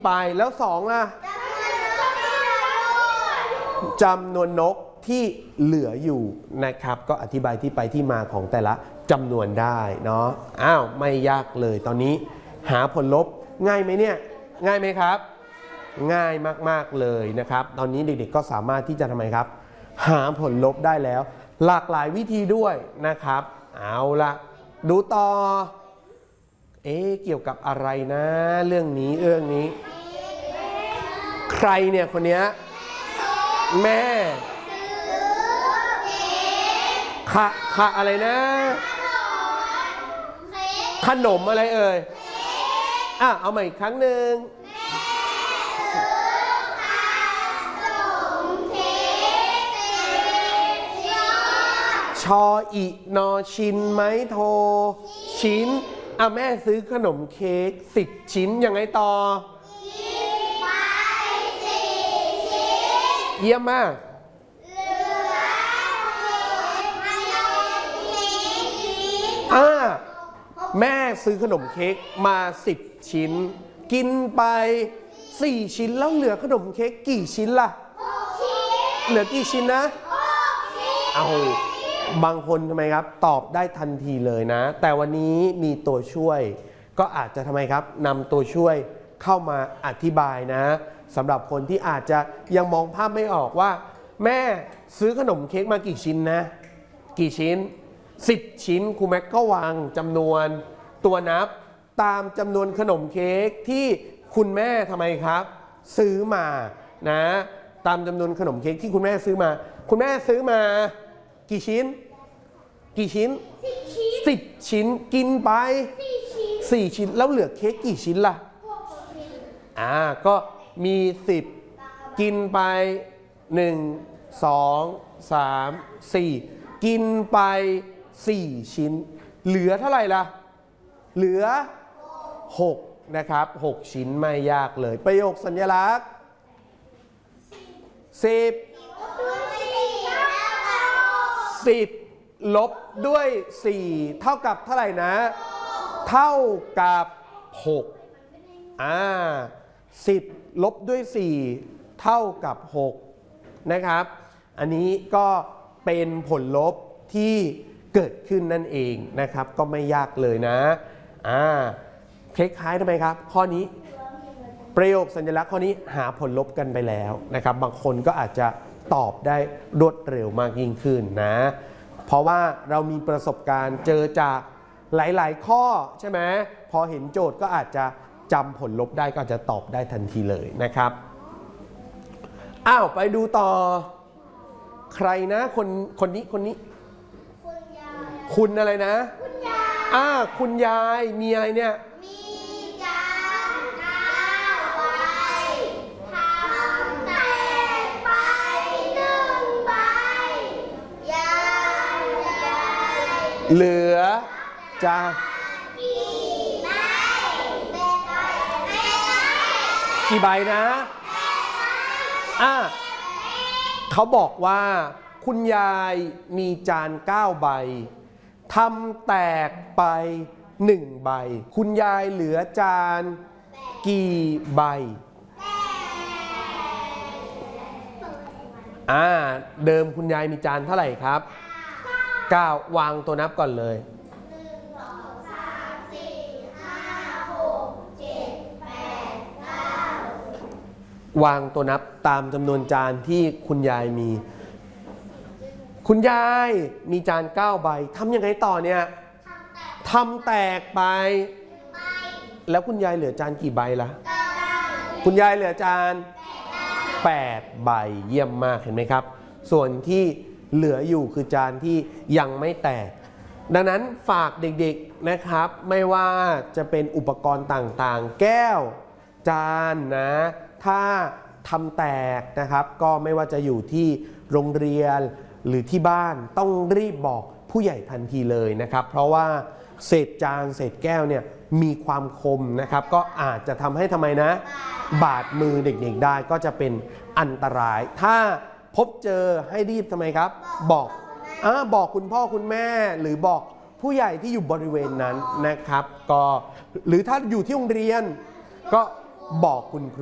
ไปแล้วสองล่ะจำนวนนกที่เหลืออยู่นะครับก็อธิบายที่ไปที่มาของแต่ละจำนวนได้เนาะอ้าวไม่ยากเลยตอนนี้หาผลลบง่ายไหมเนี่ยง่ายไหมครับง่ายมากๆเลยนะครับตอนนี้เด็กๆก็สามารถที่จะทำไมครับหาผลลบได้แล้วหลากหลายวิธีด้วยนะครับเอาละดูต่อเกี่ยวกับอะไรนะเรื่องนี้ใครเนี่ยคนนี้แม่ค่ะอะไรนะขนมอะไรเอ่ยเอาใหม่อีกครั้งหนึ่งชออินอชินไม้โทชิ้นแม่ซื้อขนมเค้ก10 ชิ้นยังไงต่อเยี่ยมมากแม่ซื้อขนมเค้กมา10 ชิ้นกินไป4 ชิ้นแล้วเหลือขนมเค้กกี่ชิ้นล่ะเหลือกี่ชิ้นนะบางคนทำไมครับตอบได้ทันทีเลยนะแต่วันนี้มีตัวช่วยก็อาจจะทำไมครับนำตัวช่วยเข้ามาอธิบายนะสำหรับคนที่อาจจะยังมองภาพไม่ออกว่าแม่ซื้อขนมเค้กมากี่ชิ้นนะกี่ชิ้น10 ชิ้นครูแม็กก็วางจำนวนตัวนับตามจำนวนขนมเค้กที่คุณแม่ทำไมครับซื้อมานะตามจำนวนขนมเค้กที่คุณแม่ซื้อมาคุณแม่ซื้อมากี่ชิ้น10 ชิ้นกินไป4 ชิ้นแล้วเหลือเค้กกี่ชิ้นล่ะก็มี10กินไป1 2 3 4กินไป4 ชิ้นเหลือเท่าไหร่ล่ะเหลือ6นะครับ6 ชิ้นไม่ยากเลยประโยคสัญลักษณ์10ลบด้วย4เท่ากับเท่าไหร่นะเท่ากับ610ลบด้วย4เท่ากับ6นะครับอันนี้ก็เป็นผลลบที่เกิดขึ้นนั่นเองนะครับก็ไม่ยากเลยนะคล้ายๆทำไมครับข้อนี้ประโยคสัญลักษณ์ข้อนี้หาผลลบกันไปแล้วนะครับบางคนก็อาจจะตอบได้รวดเร็วมากยิ่งขึ้นนะเพราะว่าเรามีประสบการณ์เจอจากหลายๆข้อใช่ไหมพอเห็นโจทย์ก็อาจจะจำผลลบได้ก็อาจจะตอบได้ทันทีเลยนะครับไปดูต่อใครนะคนนี้คุณอะไรนะคุณยายมีอะไรเนี่ยมีจาน9 ใบทำแตกไป1 ใบยายเหลือจะกี่ใบนะเขาบอกว่าคุณยายมีจาน9 ใบทำแตกไป1 ใบคุณยายเหลือจานกี่ใบเดิมคุณยายมีจานเท่าไหร่ครับ9วางตัวนับก่อนเลยวางตัวนับตามจำนวนจานที่คุณยายมีคุณยายมีจาน9 ใบทำยังไงต่อเนี่ยทำแตกไปแล้วคุณยายเหลือจานกี่ใบล่ะคุณยายเหลือจาน8 ใบเยี่ยมมากเห็นไหมครับส่วนที่เหลืออยู่คือจานที่ยังไม่แตกดังนั้นฝากเด็กๆนะครับไม่ว่าจะเป็นอุปกรณ์ต่างๆแก้วจานนะถ้าทำแตกนะครับก็ไม่ว่าจะอยู่ที่โรงเรียนหรือที่บ้านต้องรีบบอกผู้ใหญ่ทันทีเลยนะครับเพราะว่าเศษจานเศษแก้วเนี่ยมีความคมนะครับก็อาจจะทำให้ทำไมนะบาดมือเด็กๆได้ก็จะเป็นอันตรายถ้าพบเจอให้รีบทำไมครับบอกคุณพ่อคุณแม่หรือบอกผู้ใหญ่ที่อยู่บริเวณนั้นนะครับก็หรือถ้าอยู่ที่โรงเรียนก็บอกคุณครู